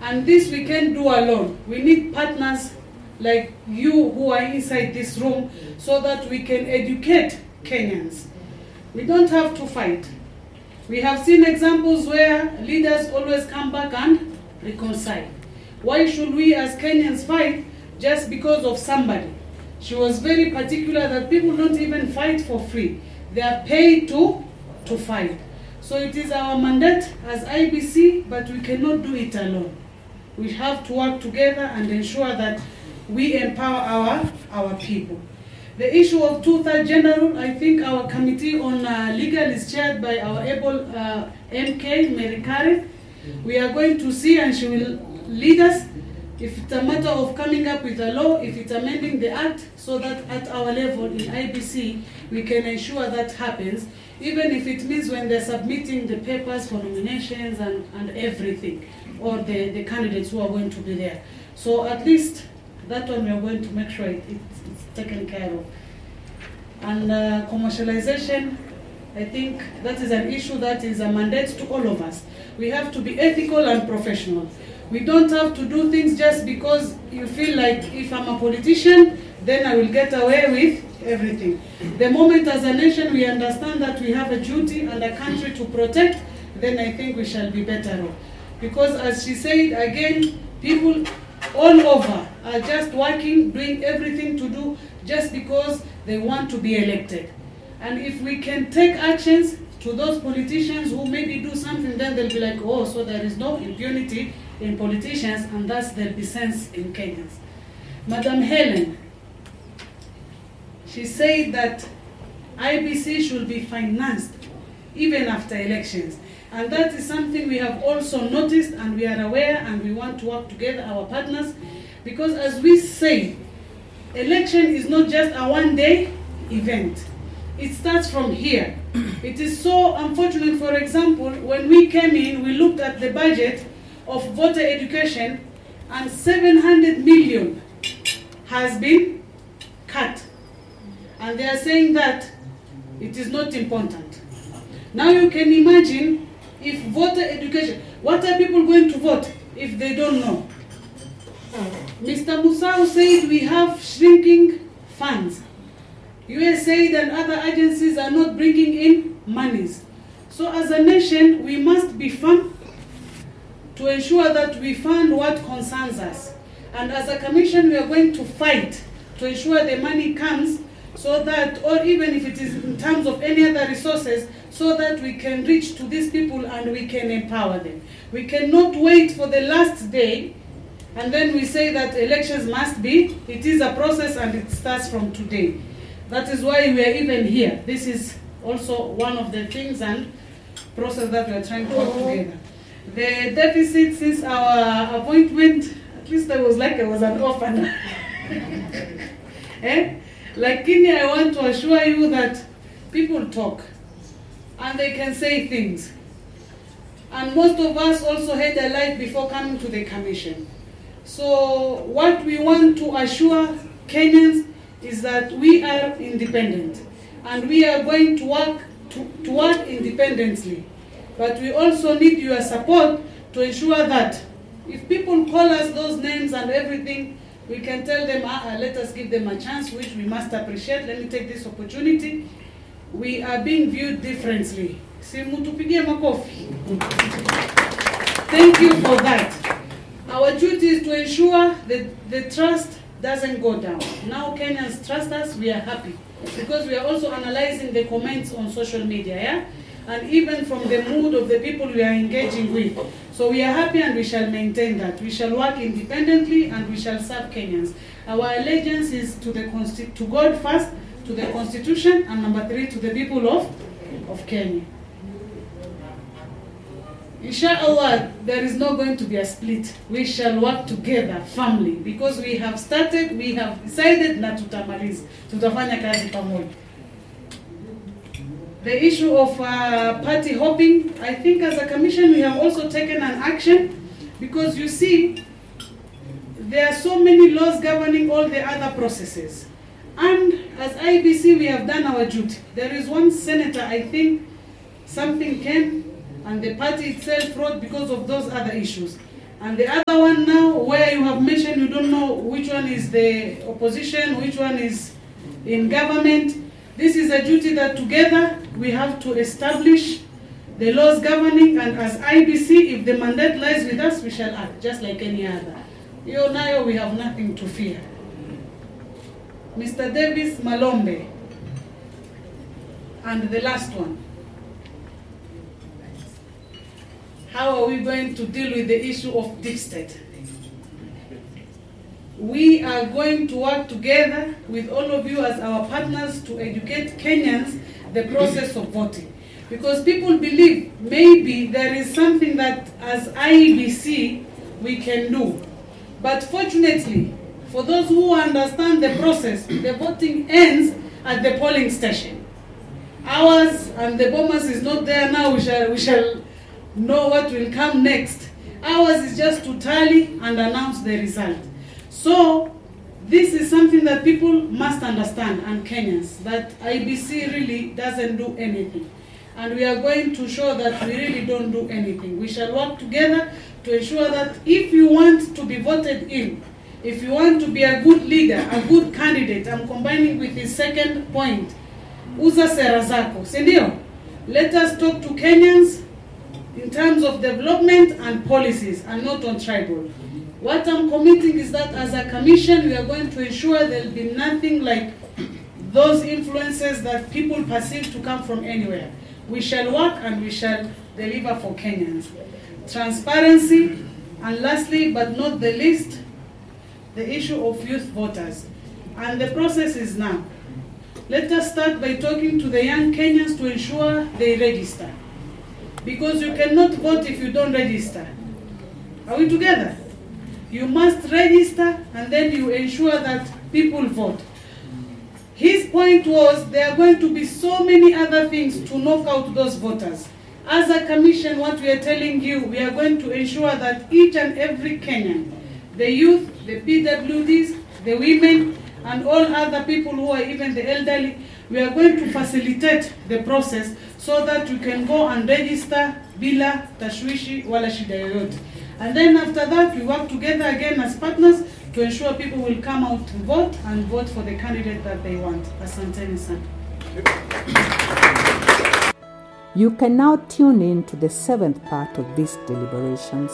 And this we can't do alone. We need partners like you who are inside this room so that we can educate Kenyans. We don't have to fight. We have seen examples where leaders always come back and reconcile. Why should we as Kenyans fight just because of somebody? She was very particular that people don't even fight for free. They are paid to fight. So it is our mandate as IBC, but we cannot do it alone. We have to work together and ensure that we empower our people. The issue of 2/3 general, I think our committee on legal is chaired by our able MK, Mary Karen. We are going to see, and she will lead us, if it's a matter of coming up with a law, if it's amending the act, so that at our level in IBC, we can ensure that happens, even if it means when they're submitting the papers for nominations and everything, or the candidates who are going to be there. So at least that one we are going to make sure it's taken care of. And commercialization, I think that is an issue that is a mandate to all of us. We have to be ethical and professional. We don't have to do things just because you feel like if I'm a politician, then I will get away with everything. The moment as a nation we understand that we have a duty and a country to protect, then I think we shall be better off. Because as she said, again, people all over are just working, doing everything to do just because they want to be elected. And if we can take actions to those politicians who maybe do something, then they'll be like, oh, so there is no impunity in politicians, and thus there'll be sense in Kenyans. Madam Helen, she said that IBC should be financed even after elections. And that is something we have also noticed, and we are aware, and we want to work together, our partners, because as we say, election is not just a one-day event. It starts from here. It is so unfortunate, for example, when we came in, we looked at the budget of voter education, and 700 million has been cut. And they are saying that it is not important. Now you can imagine if voter education, what are people going to vote if they don't know? Mr. Musau said we have shrinking funds. USAID and other agencies are not bringing in monies. So as a nation, we must be firm to ensure that we fund what concerns us. And as a commission, we are going to fight to ensure the money comes so that, or even if it is in terms of any other resources, so that we can reach to these people and we can empower them. We cannot wait for the last day and then we say that elections must be. It is a process and it starts from today. That is why we are even here. This is also one of the things and process that we are trying to work together. The deficit since our appointment, at least I was like I was an orphan. Lakini I want to assure you that people talk and they can say things. And most of us also had a life before coming to the commission. So what we want to assure Kenyans is that we are independent and we are going to work independently. But we also need your support to ensure that if people call us those names and everything, we can tell them, let us give them a chance, which we must appreciate. Let me take this opportunity. We are being viewed differently. Thank you for that. Our duty is to ensure that the trust doesn't go down. Now Kenyans trust us, we are happy. Because we are also analyzing the comments on social media, yeah? And even from the mood of the people we are engaging with. So we are happy and we shall maintain that. We shall work independently and we shall serve Kenyans. Our allegiance is to God first, to the Constitution, and number 3, to the people of Kenya. Inshallah, there is not going to be a split. We shall work together, family, because we have started, we have decided na tutamaliza. Tutafanya kazi pamoja. The issue of party hopping, I think as a commission we have also taken an action because you see, there are so many laws governing all the other processes. And as IBC we have done our duty. There is one senator, I think, something came and the party itself wrote because of those other issues. And the other one now, where you have mentioned you don't know which one is the opposition, which one is in government, this is a duty that together we have to establish the laws governing, and as IBC, if the mandate lies with us, we shall act just like any other. Nayo, we have nothing to fear. Mr. Davis Malombe. And the last one. How are we going to deal with the issue of deep state? We are going to work together with all of you as our partners to educate Kenyans the process of voting. Because people believe maybe there is something that as IEBC we can do. But fortunately, for those who understand the process, the voting ends at the polling station. Ours and the Bomas is not there now. We shall know what will come next. Ours is just to tally and announce the result. So this is something that people must understand, and Kenyans, that IBC really doesn't do anything. And we are going to show that we really don't do anything. We shall work together to ensure that if you want to be voted in, if you want to be a good leader, a good candidate, I'm combining with his second point, uza sera zako, sindio? Let us talk to Kenyans in terms of development and policies, and not on tribal. What I'm committing is that as a commission, we are going to ensure there will be nothing like those influences that people perceive to come from anywhere. We shall work and we shall deliver for Kenyans. Transparency, and lastly but not the least, the issue of youth voters. And the process is now. Let us start by talking to the young Kenyans to ensure they register. Because you cannot vote if you don't register. Are we together? You must register, and then you ensure that people vote. His point was there are going to be so many other things to knock out those voters. As a commission, what we are telling you, we are going to ensure that each and every Kenyan, the youth, the PWDs, the women, and all other people who are even the elderly, we are going to facilitate the process so that you can go and register bila tashwishi wala shida yoyote. And then after that, we work together again as partners to ensure people will come out to vote and vote for the candidate that they want. Asanteni sana. You can now tune in to the seventh part of these deliberations